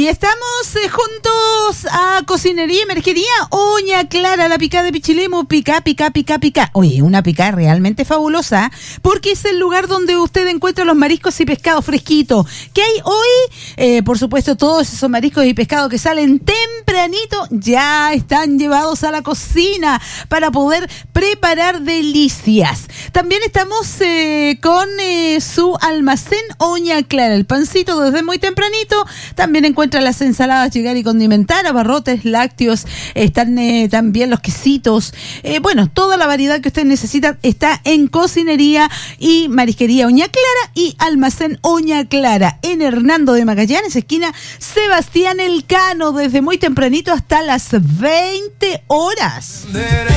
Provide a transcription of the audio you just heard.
estamos juntos a Cocinería y Marisquería Oña Clara, la picada de Pichilemu, pica. Oye, una picada realmente fabulosa, porque es el lugar donde usted encuentra los mariscos y pescados fresquitos. ¿Qué hay hoy? Por supuesto, todos esos mariscos y pescados que salen tempranito ya están llevados a la cocina para poder preparar delicias. También estamos con su almacén Oña Clara, el pancito desde muy tempranito. También encuentra las ensaladas llegar y condimentar, abarrotes, lácteos, están también los quesitos. Bueno, toda la variedad que usted necesita está en Cocinería y Marisquería Oña Clara y almacén Oña Clara en Hernando de Magallanes, esquina Sebastián Elcano, desde muy tempranito hasta las 20 horas.